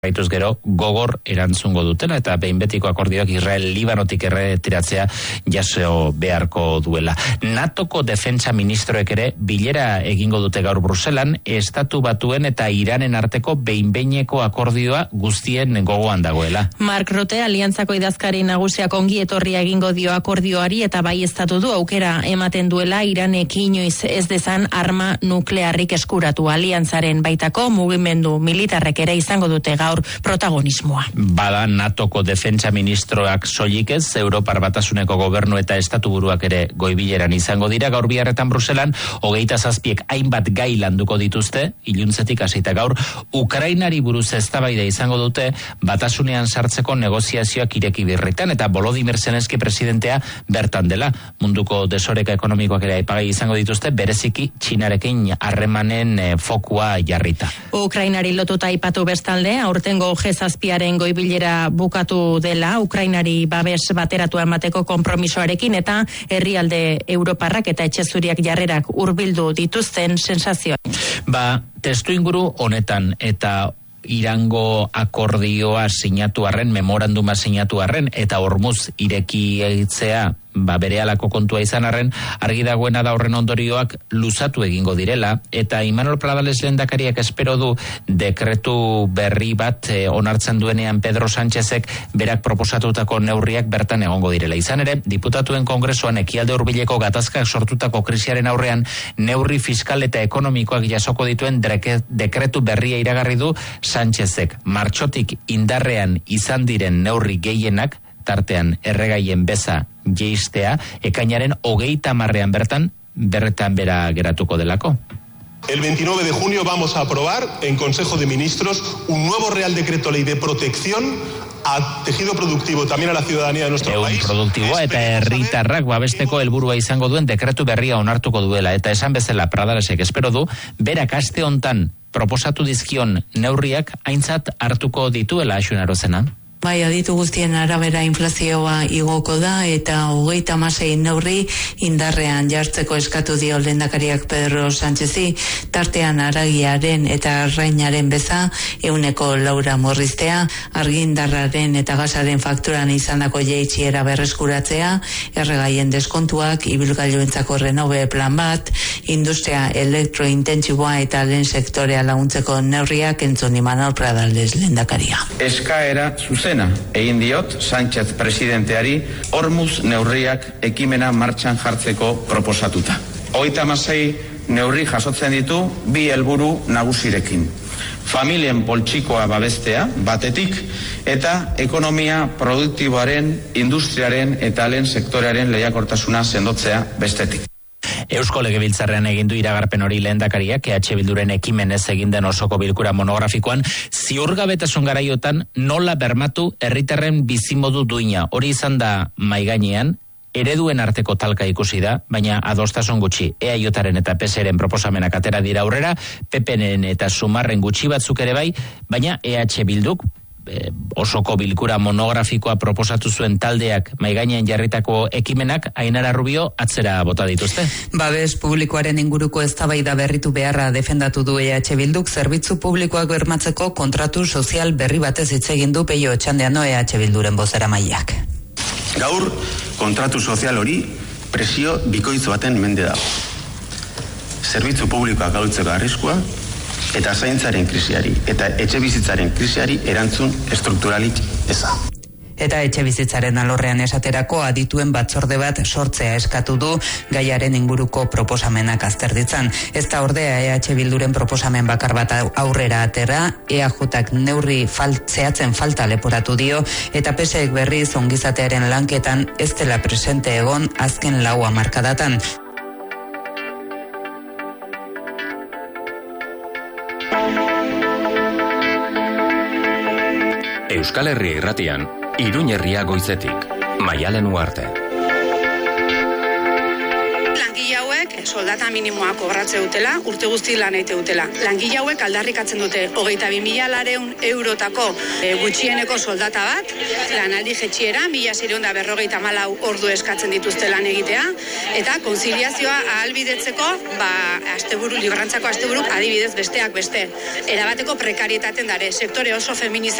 baituz gero gogor erantzungo dutela eta behin betiko akordioak Israel Libanotik erretiratzea jaso beharko duela. NATOko defentsa ministroek ere bilera egingo dute gaur Bruselan, Estatu Batuen eta Iranen arteko behin-behineko akordioa guztien gogoan dagoela. Mark Rutte, Aliantzako idazkari nagusiak ongi etorria egingo dio akordioari eta bai estatu du aukera ematen duela Iranek inoiz ez dezan arma nuklearrik eskuratu. Aliantzaren baitako mugimendu militarrek ere izango dute gaur protagonismoa. Bada NATOko defentsa ministroak soilik ez, Europar Batasuneko gobernu eta estatu buruak ere goibileran izango dira gaur biharretan Bruselan, 27 hainbat gai landuko dituzte, iluntzetik hasita gaur, Ukrainari buruz eztabaida izango dute batasunean sartzeko negoziazioak ireki birritan eta Volodymyr Zelenski presidentea bertan dela. Munduko desoreka ekonomikoak ere aipagai izango dituzte, bereziki Txinarekin harremanen fokua jarrita. Ukrainari lotuta aipatu bestalde, aurtengo G7aren goibilera bukatu dela, Ukrainari babes bateratua emateko konpromisoarekin eta herrialde Europarrak eta etxezuriak jarrerak hurbildu dituzten sensazioa. Testuinguru honetan eta Irango akordioa sinatu arren, memoranduma sinatu arren eta Hormuz irekitzea berehalako kontua izan arren, argi dagoena da horren ondorioak luzatu egingo direla eta Imanol Pradales lehendakariak espero du dekretu berri bat onartzen duenean Pedro Sánchezek berak proposatutako neurriak bertan egongo direla. Izan ere, diputatuen kongresuan ekialde hurbileko gatazkak sortutako krisiaren aurrean neurri fiskal eta ekonomikoak jasoko dituen dekretu berria iragarri du Sánchezek. Martxotik indarrean izan diren neurri gehienak tartean erregaien beza jeistea, ekainaren 30 bertan bera geratuko delako. El 29 de junio vamos a aprobar en Consejo de Ministros un nuevo Real Decreto Ley de Protección a tejido productivo, también a la ciudadanía de nuestro país. Produktiboa eta herritarrak babesteko helburua izango duen dekretu berria onartuko duela eta esan bezala Pradalesek espero du berak aste hontan proposatu dizkion neurriak aintzat hartuko dituela Xunarozena. Bai, aditu guztien arabera inflazioa igoko da eta 36 neurri indarrean jartzeko eskatu dio lehendakariak Pedro Sánchezi, tartean aragiaren eta arrainaren beza 100% murriztea, argindarraren eta gasaren fakturan izandako jaitsiera berreskuratzea, erregaien deskontuak, ibilgailuentzako renove plan bat, industria elektrointentsiboa eta lehen sektorea laguntzeko neurriak entzun Imanol Pradales lehendakaria. Eskaera egin diot Sánchez presidenteari Hormuz neurriak ekimena martxan jartzeko proposatuta. 36 neurri jasotzen ditu bi helburu nagusirekin. Familien poltsikoa babestea batetik eta ekonomia produktiboaren, industriaren eta lehen sektorearen lehiakortasuna sendotzea bestetik. Eusko Legebiltzarrean egin du iragarpen hori lehendakariak EH Bilduren ekimenez egin den osoko bilkura monografikoan, ziurgabetasun garaiotan nola bermatu herritarren bizimodu duina. Hori izan da maigainean, ereduen arteko talka ikusi da, baina adostasun gutxi. EAJaren eta PSren proposamenak atera dira aurrera, PPren eta Sumarren gutxi batzuk ere bai, baina EH Bilduk osoko bilkura monografikoa proposatu zuen taldeak maigainean jarritako ekimenak Ainara Rubio atzera bota dituzte. Babes publikoaren inguruko eztabaida berritu beharra defendatu du EH Bilduk, zerbitzu publikoak bermatzeko kontratu sozial berri batez hitz egin du Peio Otxandiano EH Bilduren bozeramaileak. Gaur kontratu sozial hori presio bikoitz baten mende dago. Zerbitzu publikoak ahultzeko arriskua eta zaintzaren krisiari eta etxebizitzaren krisiari erantzun estrukturalik eza. Eta etxebizitzaren alorrean esaterako adituen batzorde bat sortzea eskatu du gaiaren inguruko proposamenak azterditzan. Ez da ordea EH Bilduren proposamen bakar bat aurrera atera, EAJak neurri zehatzen falta leporatu dio eta PSek berriz ongizatearen lanketan ez dela presente egon azken 4 hamarkadatan. Euskal Herria irratian, Iruñ herria goizetik, Maialen Uarte. Langile hauek soldata minimoa kobratze dutela, urte guzti lan egite dutela. Langile hauek aldarrikatzen dute 22.400 eurotako gutxieneko soldata bat, lanaldi jetxiera 1.654 ordu eskatzen dituzte lan egitea, eta konziliazioa ahalbidetzeko, asteburu, librantzako asteburuk adibidez besteak beste. Erabateko prekarietaten dare, sektore oso feminizatuak